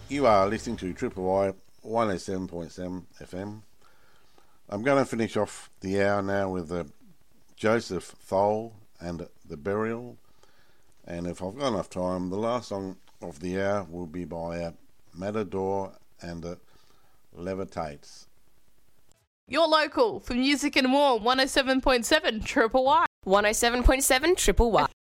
You are listening to Triple Y 107.7 FM. I'm going to finish off the hour now with Joseph Thole and The Burial. And if I've got enough time, the last song of the hour will be by Matador and Levitates. Your local for music and more, 107.7 Triple Y. 107.7 Triple Y.